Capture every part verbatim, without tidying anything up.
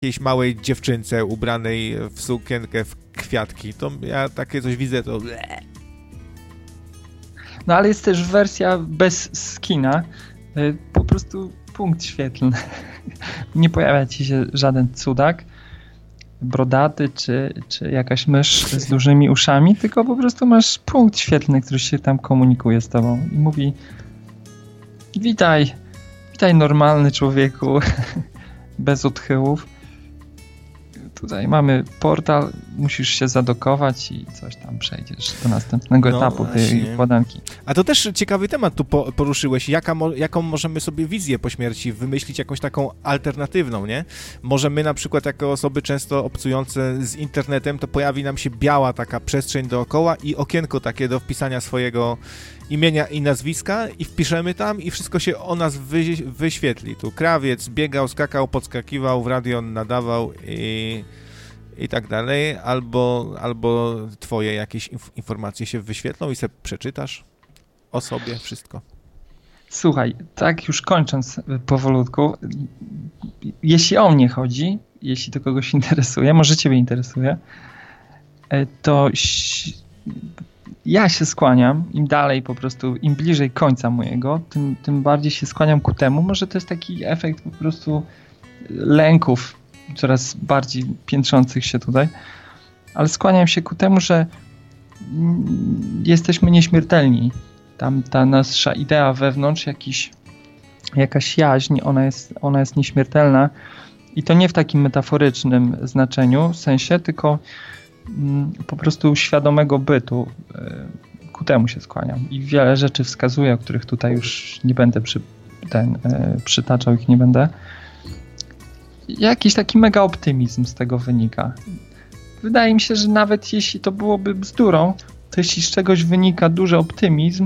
jakiejś małej dziewczynce ubranej w sukienkę, w kwiatki, to ja takie coś widzę, to... No ale jest też wersja bez skina, po prostu punkt świetlny. Nie pojawia ci się żaden cudak, brodaty, czy, czy jakaś mysz z dużymi uszami, tylko po prostu masz punkt świetlny, który się tam komunikuje z tobą i mówi: witaj, witaj normalny człowieku, bez odchyłów. Tutaj mamy portal, musisz się zadokować i coś tam przejdziesz do następnego no, etapu tej właśnie. układanki. A to też ciekawy temat tu po, poruszyłeś. Jaka mo, jaką możemy sobie wizję po śmierci wymyślić, jakąś taką alternatywną, nie? Może my na przykład jako osoby często obcujące z internetem, to pojawi nam się biała taka przestrzeń dookoła i okienko takie do wpisania swojego imienia i nazwiska i wpiszemy tam i wszystko się o nas wy, wyświetli. Tu krawiec biegał, skakał, podskakiwał, w radio nadawał i, i tak dalej. Albo, albo twoje jakieś inf- informacje się wyświetlą i sobie przeczytasz o sobie wszystko. Słuchaj, tak już kończąc powolutku, jeśli o mnie chodzi, jeśli to kogoś interesuje, może ciebie interesuje, to ja się skłaniam, im dalej po prostu, im bliżej końca mojego, tym, tym bardziej się skłaniam ku temu. Może to jest taki efekt po prostu lęków coraz bardziej piętrzących się tutaj, ale skłaniam się ku temu, że jesteśmy nieśmiertelni. Tam ta nasza idea wewnątrz, jakiś, jakaś jaźń, ona jest, ona jest nieśmiertelna i to nie w takim metaforycznym znaczeniu, sensie, tylko po prostu świadomego bytu. Ku temu się skłaniam. I wiele rzeczy wskazuje, o których tutaj już nie będę przy, ten, przytaczał, ich nie będę. Jakiś taki mega optymizm z tego wynika. Wydaje mi się, że nawet jeśli to byłoby bzdurą, to jeśli z czegoś wynika duży optymizm,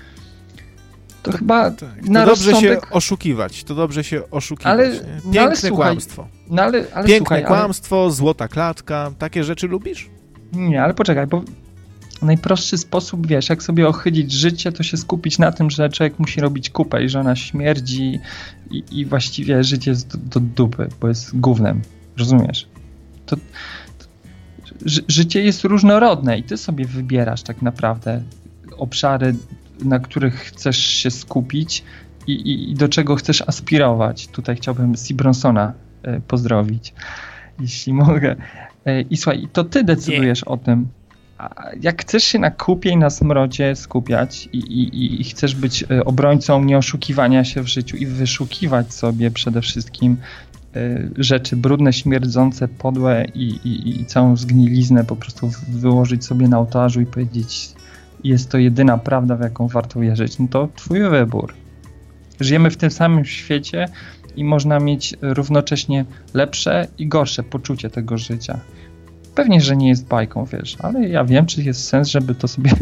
to, to chyba tak. To na dobrze rozsądek... się oszukiwać. To dobrze się oszukiwać. Ale, Piękne no ale słuchaj, kłamstwo. No ale, ale Piękne słuchaj, kłamstwo, ale... złota klatka. Takie rzeczy lubisz? Nie, ale poczekaj, bo najprostszy sposób, wiesz, jak sobie ochylić życie, to się skupić na tym, że człowiek musi robić kupę i że ona śmierdzi i, i właściwie życie jest do, do dupy, bo jest gównem. Rozumiesz? To, to, ży, życie jest różnorodne i ty sobie wybierasz tak naprawdę obszary, na których chcesz się skupić i, i, i do czego chcesz aspirować. Tutaj chciałbym C. Bronsona y, pozdrowić, jeśli mogę. Y, I słuchaj, to ty decydujesz Nie. o tym. A jak chcesz się na kupie i na smrodzie skupiać i, i, i chcesz być y, obrońcą nieoszukiwania się w życiu i wyszukiwać sobie przede wszystkim y, rzeczy brudne, śmierdzące, podłe i, i, i całą zgniliznę po prostu wyłożyć sobie na ołtarzu i powiedzieć: jest to jedyna prawda, w jaką warto wierzyć, no to twój wybór. Żyjemy w tym samym świecie i można mieć równocześnie lepsze i gorsze poczucie tego życia. Pewnie, że nie jest bajką, wiesz, ale ja wiem, czy jest sens, żeby to sobie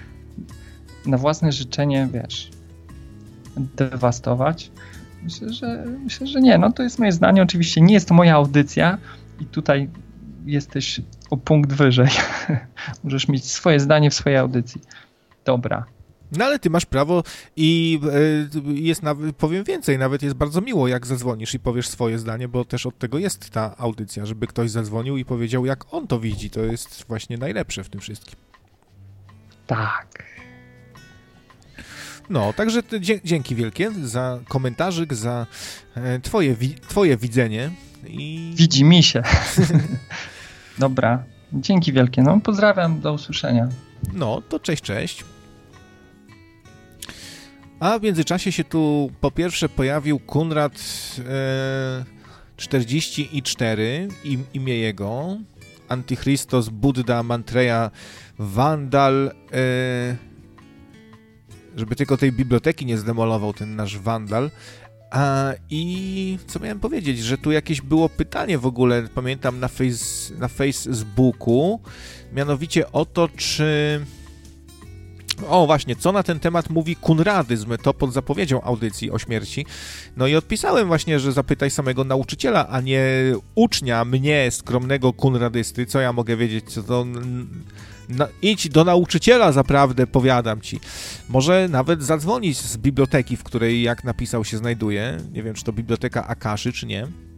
na własne życzenie, wiesz, dewastować. Myślę, że, myślę, że nie. No to jest moje zdanie. Oczywiście nie jest to moja audycja i tutaj jesteś o punkt wyżej. Możesz mieć swoje zdanie w swojej audycji. Dobra. No ale ty masz prawo i jest, nawet, powiem więcej, nawet jest bardzo miło, jak zadzwonisz i powiesz swoje zdanie, bo też od tego jest ta audycja, żeby ktoś zadzwonił i powiedział, jak on to widzi. To jest właśnie najlepsze w tym wszystkim. Tak. No, także dzięki wielkie za komentarzyk, za twoje, twoje widzenie. I... Widzi mi się. Dobra, dzięki wielkie. No, pozdrawiam, do usłyszenia. No, to cześć, cześć. A w międzyczasie się tu po pierwsze pojawił Kunrad e, czterdzieści cztery, im, imię jego, Antychrystos, Budda, Mantreya, Wandal, e, żeby tylko tej biblioteki nie zdemolował ten nasz Wandal. A, i co miałem powiedzieć, że tu jakieś było pytanie w ogóle, pamiętam na, face, na Facebooku, mianowicie o to, czy... O właśnie, co na ten temat mówi kunradyzm, to pod zapowiedzią audycji o śmierci. No i odpisałem właśnie, że zapytaj samego nauczyciela, a nie ucznia, mnie, skromnego kunradysty, co ja mogę wiedzieć, co to... Na, idź do nauczyciela, zaprawdę, powiadam ci. Może nawet zadzwonić z biblioteki, w której, jak napisał, się znajduje. Nie wiem, czy to biblioteka Akaszy, czy nie.